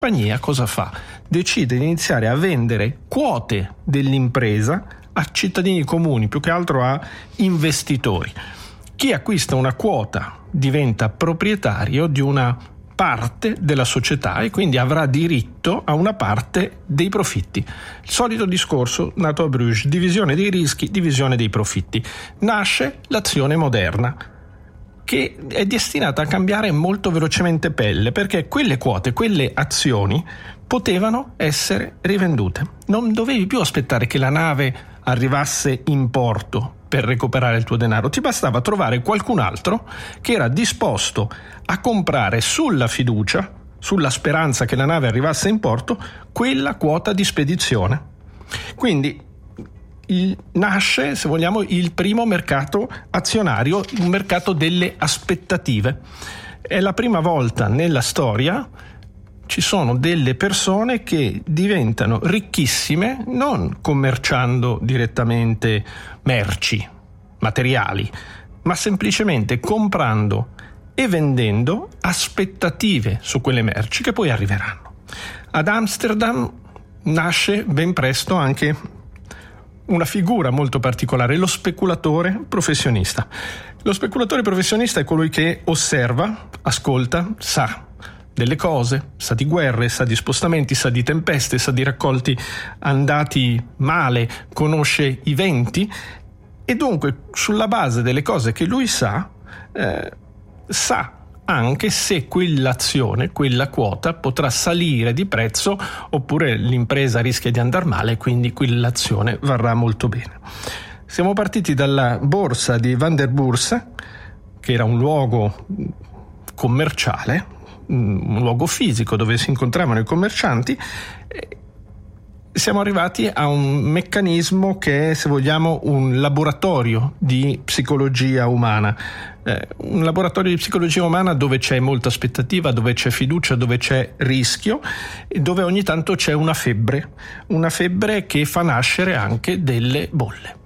compagnia cosa fa? Decide di iniziare a vendere quote dell'impresa a cittadini comuni, più che altro a investitori. Chi acquista una quota diventa proprietario di una parte della società e quindi avrà diritto a una parte dei profitti. Il solito discorso nato a Bruges: divisione dei rischi, divisione dei profitti. Nasce l'azione moderna, che è destinata a cambiare molto velocemente pelle, perché quelle quote, quelle azioni potevano essere rivendute. Non dovevi più aspettare che la nave arrivasse in porto per recuperare il tuo denaro, ti bastava trovare qualcun altro che era disposto a comprare sulla fiducia, sulla speranza che la nave arrivasse in porto, quella quota di spedizione. Quindi nasce, se vogliamo, il primo mercato azionario, un mercato delle aspettative. È la prima volta nella storia ci sono delle persone che diventano ricchissime non commerciando direttamente merci, materiali, ma semplicemente comprando e vendendo aspettative su quelle merci che poi arriveranno. Ad Amsterdam nasce ben presto anche una figura molto particolare, lo speculatore professionista. Lo speculatore professionista è colui che osserva, ascolta, sa delle cose, sa di guerre, sa di spostamenti, sa di tempeste, sa di raccolti andati male, conosce i venti e dunque sulla base delle cose che lui sa, sa anche se quell'azione, quella quota potrà salire di prezzo oppure l'impresa rischia di andare male e quindi quell'azione varrà molto bene. Siamo partiti dalla borsa di Van der Beurs, che era un luogo commerciale, un luogo fisico dove si incontravano i commercianti. Siamo arrivati a un meccanismo che è, se vogliamo, un laboratorio di psicologia umana. Un laboratorio di psicologia umana dove c'è molta aspettativa, dove c'è fiducia, dove c'è rischio e dove ogni tanto c'è una febbre che fa nascere anche delle bolle.